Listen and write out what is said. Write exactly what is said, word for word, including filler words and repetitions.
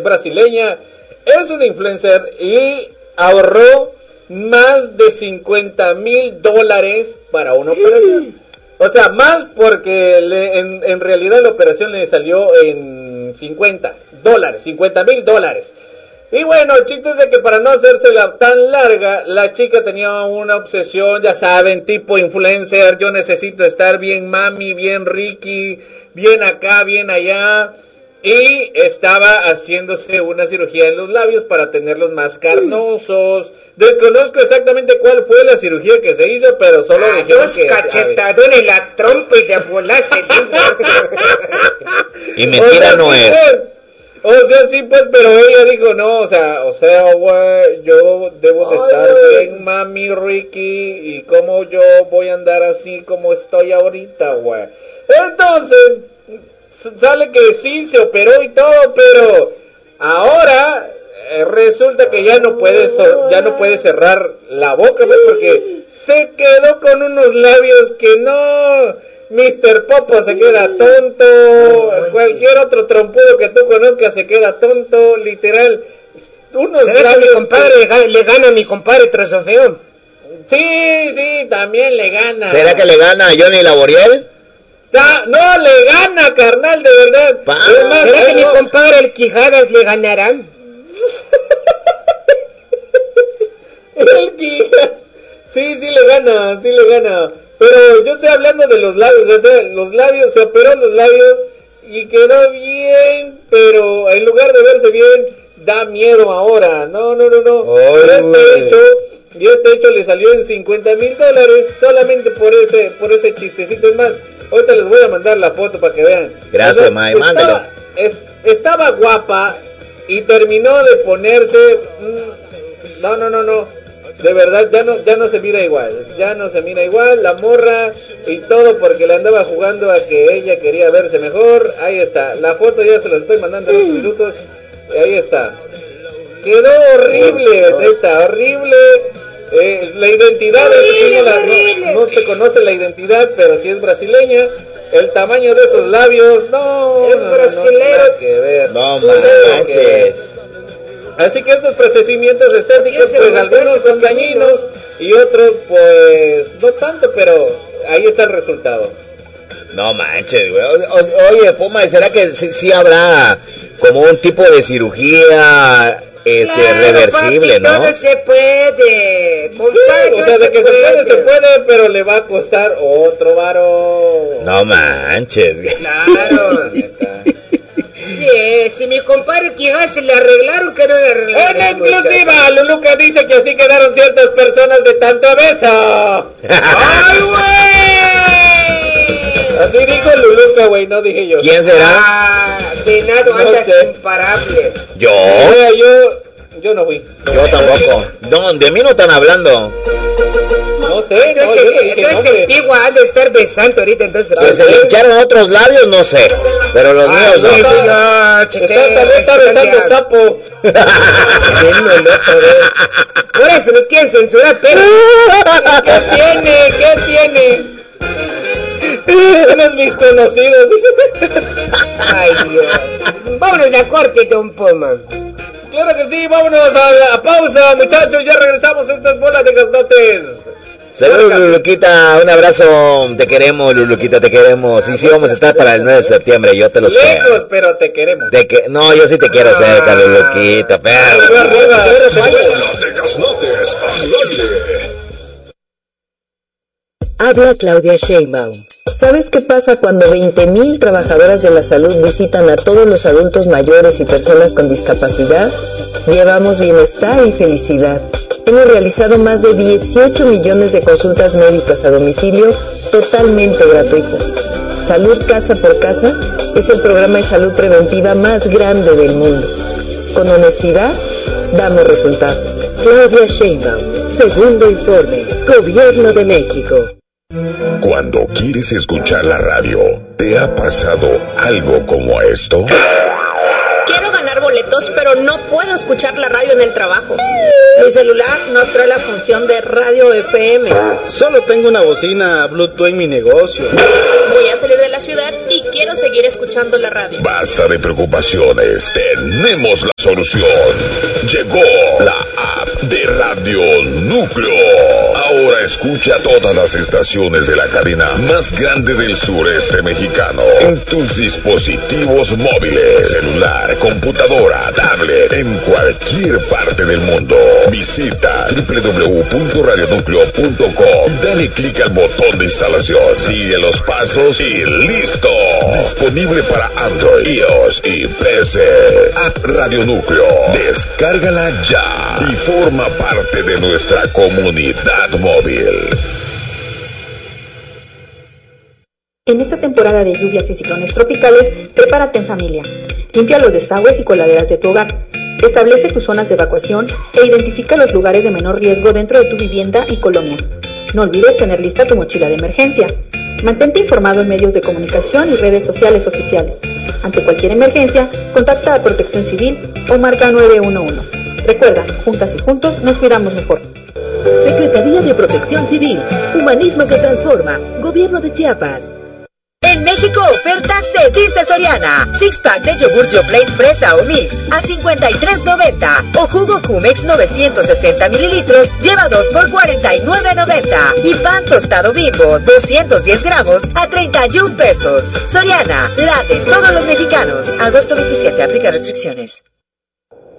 brasileña, es una influencer y ahorró más de cincuenta mil dólares para una operación. O sea, más porque le, en, en realidad la operación le salió en cincuenta dólares, cincuenta mil dólares. Y bueno, el chiste es de que para no hacérsela tan larga, la chica tenía una obsesión, ya saben, tipo influencer, yo necesito estar bien mami, bien Ricky, bien acá, bien allá. Y estaba haciéndose una cirugía en los labios para tenerlos más carnosos. Desconozco exactamente cuál fue la cirugía que se hizo, pero solo ah, dijeron dos que... Dos cachetadones en la trompa y de volarse. Y mentira, o sea, no sí, es. Pues, o sea, sí, pues, pero ella dijo, no, o sea, o sea, güey, yo debo de estar Ay, bien, mami, Ricky, y cómo yo voy a andar así como estoy ahorita, güey. Entonces, sale que sí, se operó y todo, pero ahora eh, resulta que ya no puede, so, ya no puede cerrar la boca, güey, porque se quedó con unos labios que no... mister Popo se queda tonto, no, cualquier otro trompudo que tú conozcas se queda tonto, literal. Unos ¿Será que mi compadre que... le gana a mi compadre Trozofeo? Sí, sí, también le gana. ¿Será que le gana a Johnny Laboriel? No, no, le gana, carnal, de verdad. Además, ¿será que no... mi compadre el Quijadas le ganará? El Quijadas. Sí, sí le gana, sí le gana. Pero yo estoy hablando de los labios, o sea, los labios, se operó los labios y quedó bien, pero en lugar de verse bien, da miedo ahora. No, no, no, no. Ay, y este hecho, y este hecho le salió en cincuenta mil dólares solamente por ese, por ese chistecito. Es más, ahorita les voy a mandar la foto para que vean. Gracias, o sea, Mae, mándalo. Es, estaba guapa y terminó de ponerse... Mmm, no, no, no, no. De verdad, ya no ya no se mira igual, ya no se mira igual, la morra y todo porque le andaba jugando a que ella quería verse mejor. Ahí está, la foto ya se la estoy mandando en unos minutos, y ahí está. Quedó horrible, neta, horrible. Eh, la identidad, horrible, no, la, no, no se conoce la identidad, pero sí es brasileña. El tamaño de esos labios, no, es no, brasileño. No, nada que ver. No manches. Así que estos procedimientos estéticos, pues algunos son dañinos y otros, pues, no tanto, pero ahí está el resultado. No manches, güey. Oye, Puma, ¿será que sí, sí habrá como un tipo de cirugía este, claro, reversible, papi, no? Todo se puede. Compadre, sí, o sea, de que se puede, se puede, pero le va a costar otro varón. No manches, güey. Claro. Sí, si mi compadre Quijadas se le arreglaron, que no le arreglaron. En exclusiva, Luluca dice que así quedaron ciertas personas de tanto beso. ¡Ay, güey! Así dijo Luluca, güey, no dije yo. ¿Quién será? Ah, de nada, no andas sé. Imparable. ¿Yo? Yo, yo, yo no fui. Yo tampoco. No, de mí no están hablando. No sé, entonces, no, no entonces el Pigua ha de estar besando ahorita, entonces. Que se le hincharon otros labios, no sé, pero los ah, míos no. no, no está, está, está besando sapo. Por eso nos quieren censurar, pero ¿qué tiene? ¿Qué tiene? Unos mis conocidos. Ay, Dios. Vámonos a corte, don Poma. Claro que sí, vámonos a la pausa, muchachos, ya regresamos a estas bolas de gasnotes. Saludos, Luluquita, un abrazo, te queremos, Luluquita, te queremos. Y sí, vamos a estar para el nueve de septiembre, yo te lo sé. Lejos, pero te queremos. Te que... No, yo sí te quiero cerca, Luluquita, pero... Habla Claudia Sheinbaum. ¿Sabes qué pasa cuando veinte mil trabajadoras de la salud visitan a todos los adultos mayores y personas con discapacidad? Llevamos bienestar y felicidad. Hemos realizado más de dieciocho millones de consultas médicas a domicilio totalmente gratuitas. Salud Casa por Casa es el programa de salud preventiva más grande del mundo. Con honestidad, damos resultados. Claudia Sheinbaum, segundo informe, Gobierno de México. Cuando quieres escuchar la radio, ¿te ha pasado algo como esto? Quiero ganar boletos, pero no puedo escuchar la radio en el trabajo. Mi celular no trae la función de radio F M. Solo tengo una bocina Bluetooth en mi negocio. Voy a salir de la ciudad y quiero seguir escuchando la radio. Basta de preocupaciones, tenemos la solución. Llegó la app de Radio Núcleo. Ahora escucha todas las estaciones de la cadena más grande del sureste mexicano en tus dispositivos móviles, celular, computadora, tablet, en cualquier parte del mundo. Visita doble u doble u doble u punto radio núcleo punto com y dale clic al botón de instalación. Sigue los pasos y ¡listo! Disponible para Android, iOS y P C. App Radio Núcleo. Descárgala ya y forma parte de nuestra comunidad móvil. En esta temporada de lluvias y ciclones tropicales, prepárate en familia. Limpia los desagües y coladeras de tu hogar. Establece tus zonas de evacuación e identifica los lugares de menor riesgo dentro de tu vivienda y colonia. No olvides tener lista tu mochila de emergencia. Mantente informado en medios de comunicación y redes sociales oficiales. Ante cualquier emergencia, contacta a Protección Civil o marca nueve uno uno. Recuerda, juntas y juntos nos cuidamos mejor. Secretaría de Protección Civil, Humanismo que Transforma, Gobierno de Chiapas. En México, oferta se dice Soriana. Six pack de yogur Yoplait fresa o mix a cincuenta y tres noventa. O jugo Jumex novecientos sesenta mililitros, lleva dos por cuarenta y nueve noventa. Y pan tostado Bimbo doscientos diez gramos a treinta y un pesos. Soriana, la de todos los mexicanos. Agosto veintisiete, aplica restricciones.